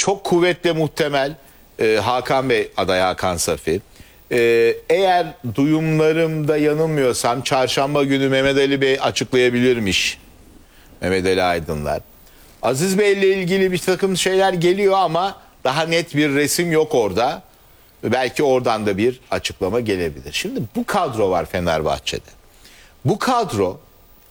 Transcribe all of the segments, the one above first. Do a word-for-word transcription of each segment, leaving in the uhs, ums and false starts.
çok kuvvetle muhtemel e, Hakan Bey, aday Hakan Safi. E, eğer duyumlarımda yanılmıyorsam çarşamba günü Mehmet Ali Bey açıklayabilirmiş. Mehmet Ali Aydınlar. Aziz Bey ile ilgili bir takım şeyler geliyor ama daha net bir resim yok orada. Belki oradan da bir açıklama gelebilir. Şimdi bu kadro var Fenerbahçe'de. Bu kadro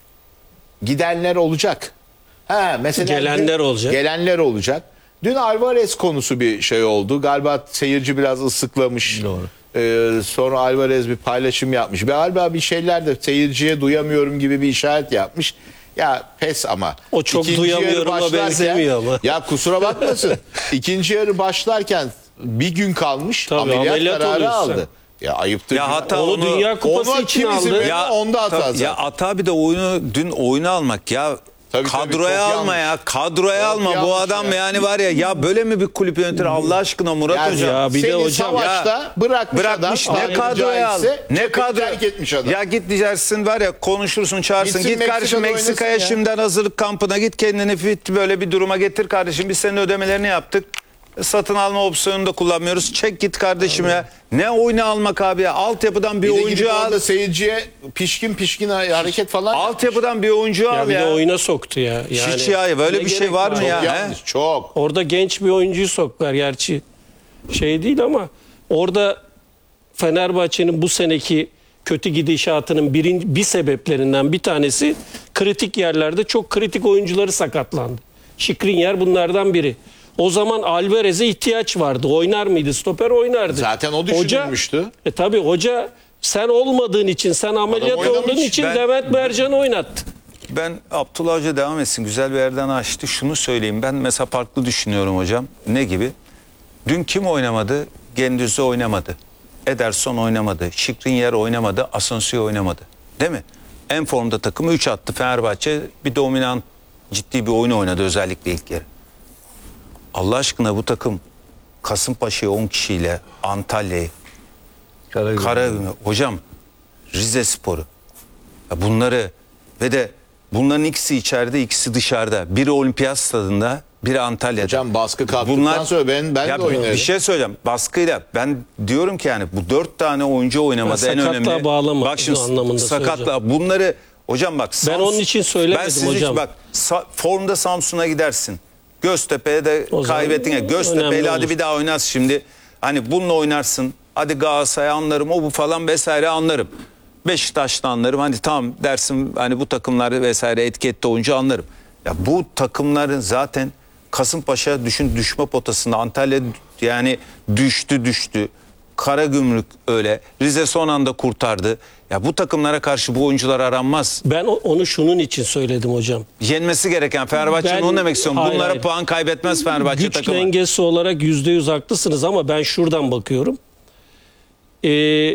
gidenler olacak. Ha, mesela Gelenler dün, olacak. Gelenler olacak. Dün Alvarez konusu bir şey oldu. Galiba seyirci biraz ıslıklamış. Doğru. Ee, sonra Alvarez bir paylaşım yapmış. Galiba bir şeyler de seyirciye duyamıyorum gibi bir işaret yapmış. Ya pes ama. O çok İkinci yarı duyamıyorum'a başlarken- benzemiyor ama. Ya kusura bakmasın. İkinci yarı başlarken bir gün kalmış. Tabii, ameliyat, ameliyat kararı oluyorsun. aldı. Ya ayıptır. Ya hatta Onu, onu- Dünya Kupası onu için kim izin aldı. verir? onda hata tabii, ya zaten. ata bir de oyunu dün oyunu almak ya. Tabii, tabii, kadroya çok alma yanlış. ya. Kadroya Çok alma. Bu yanlış adam ya. yani var ya ya böyle mi bir kulüp yönetir Allah aşkına Murat Ya, Hocam. ya bir de seni hocam savaşta ya, bırakmış, Bırakmış adam. ne tabiri kadroya al. caizse Ne çöpü kadro terk etmiş adam. Ya git diyeceksin var ya konuşursun çağırsın. Gitsin Git kardeşim Meksika'da Meksika'ya oynasın ya. şimdiden hazırlık kampına git kendini fit böyle bir duruma getir kardeşim. Biz senin ödemelerini yaptık. Satın alma opsiyonunu da kullanmıyoruz. Çek git kardeşim abi. ya. Ne oyunu almak abi ya. Altyapıdan bir, Bir de oyuncu gidip al. orada seyirciye pişkin pişkin hareket falan. Altyapıdan bir oyuncu Ya al bir ya. de oyuna soktu ya. Yani Hiç ya böyle ne bir şey gerek var mı Çok ya? yanlış, he? çok. Orada genç bir oyuncuyu soktular gerçi. Şey değil ama orada Fenerbahçe'nin bu seneki kötü gidişatının birinci, bir sebeplerinden bir tanesi kritik yerlerde çok kritik oyuncuları sakatlandı. Skriniar bunlardan biri. O zaman Alvarez'e ihtiyaç vardı. Oynar mıydı? Stoper oynardı. Zaten o düşünülmüştü. Hoca, e tabii hoca sen olmadığın için, sen ameliyat oynamış. olduğun için Ben- Levent Mercan'ı oynattı. Ben Abdullah Hoca devam etsin. Güzel bir yerden açtı. Şunu söyleyeyim. Ben mesela farklı düşünüyorum hocam. Ne gibi? Dün kim oynamadı? Gendüz'ü oynamadı. Ederson oynamadı. Skriniar oynamadı. Asensio oynamadı. Değil mi? En formda takımı üç attı. Fenerbahçe bir dominant ciddi bir oyun oynadı özellikle ilk yarı. Allah aşkına bu takım Kasımpaşa'yı on kişiyle Antalya'yı Karagümrük hocam Rize Sporu ya bunları ve de bunların ikisi içeride ikisi dışarıda. Biri Olimpiyat Stadında biri Antalya'da. Hocam baskı kalktıktan sonra ben, ben Ya de oynarım. Bir şey söyleyeceğim. Baskıyla ben diyorum ki yani bu dört tane oyuncu oynamadı Ben en sakatlığa önemli. bağlama Bak şimdi anlamında sakatla bunları hocam bak. Ben onun için söylemedim ben sizi- hocam. Bak sa- formda Samsun'a gidersin. Göztepe'ye de O zaman kaybettin ya. Göztepe'yle önemli hadi olur. bir daha oynarsın şimdi. Hani bununla oynarsın. Hadi Galatasaray'ı anlarım o bu falan vesaire anlarım. Beşiktaş'ta anlarım. Hani tamam dersim hani bu takımları vesaire etikette oyuncu anlarım. Ya bu takımların zaten Kasımpaşa düşün düşme potasında Antalya yani düştü düştü. Karagümrük öyle. Rize son anda kurtardı. Ya bu takımlara karşı bu oyuncular aranmaz. Ben o- onu şunun için söyledim hocam. Yenmesi gereken Fenerbahçe'nin Ben- onu demek istiyorum. hayır, Bunlara hayır. puan kaybetmez Fenerbahçe Güç takımı. dengesi olarak yüzde yüz haklısınız ama ben şuradan bakıyorum. Ee,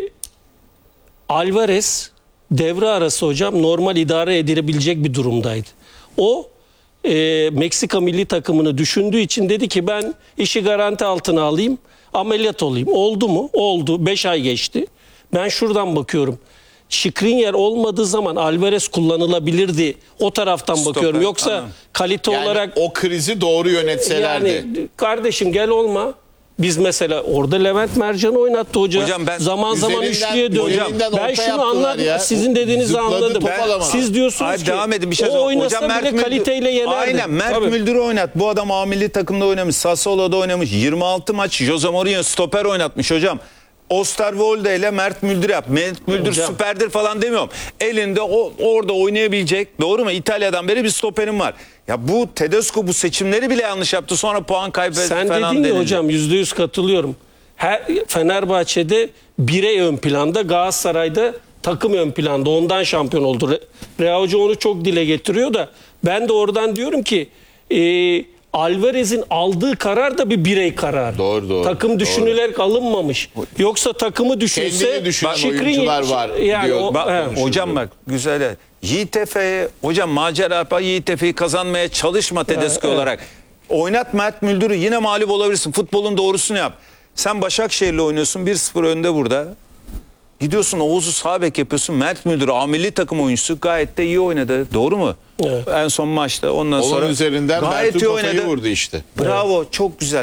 Alvarez devre arası hocam normal idare edilebilecek bir durumdaydı. O e, Meksika milli takımını düşündüğü için dedi ki ben işi garanti altına alayım, ameliyat olayım. Oldu mu? Oldu. beş ay geçti. Ben şuradan bakıyorum. Skriniar olmadığı zaman Alvarez kullanılabilirdi. O taraftan Stoper, bakıyorum. Yoksa anladım. kalite Yani olarak o krizi doğru yönetselerdi. yani kardeşim gel olma. Biz mesela orada Levent Mercan'ı oynattı hoca. Hocam ben- zaman zaman Üzerinden- üçlüye döndü. üzerinden Ben orta şunu yaptılar anladım. ya. Sizin dediğinizi Zıpladı, anladım. top alamadı. Siz diyorsunuz Hayır, ki devam edin bir şey o söyleyeyim. oynasa Hocam Mert bile Müldür- kaliteyle yenerdi. Aynen Mert Tabii. Müldür'ü oynat. Bu adam A milli takımda oynamış. Sassuolo'da oynamış. yirmi altı maç Jose Mourinho stoper oynatmış hocam. Osterwolde ile Mert Müldür yap. Mert Müldür Hocam. süperdir falan demiyorum. Elinde o orada oynayabilecek. Doğru mu? İtalya'dan beri bir stoperim var. Ya bu Tedesco bu seçimleri bile yanlış yaptı. Sonra puan kaybetti Sen falan dedin ya denildi. hocam yüzde yüz katılıyorum. Her, Fenerbahçe'de birey ön planda, Galatasaray'da takım ön planda. Ondan şampiyon oldu. Re- Rea Hoca onu çok dile getiriyor da ben de oradan diyorum ki e, Alvarez'in aldığı karar da bir birey kararı. Doğru, doğru, Takım düşünülerek alınmamış. Yoksa takımı düşünse Kendini düşünen Skriniar- oyuncular var Yani diyor. o- Bak, he. hocam bak güzel. Yiğit Efe'ye hocam macera yapar Yiğit Efe'yi kazanmaya çalışma Tedesco evet. olarak. Oynat Mert Müldür'ü yine mağlup olabilirsin. Futbolun doğrusunu yap. Sen Başakşehir'le oynuyorsun bir sıfır önde burada. Gidiyorsun Oğuz'u sağ bek yapıyorsun. Mert Müldür A milli takım oyuncusu gayet de iyi oynadı. Doğru mu? Evet. En son maçta ondan Onun sonra üzerinden gayet Mert'in iyi kafayı oynadı. vurdu işte. Bravo çok güzel.